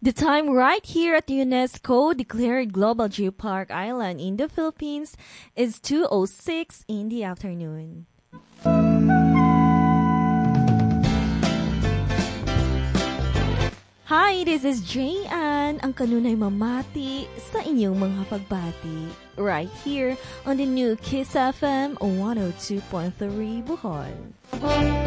The time right here at UNESCO declared Global Geopark Island in the Philippines is 2:06 in the afternoon. Hi, this is Jayan, ang kanunay mamati sa inyong mga pagbati. Right here on the new Kiss FM 102.3 Bohol.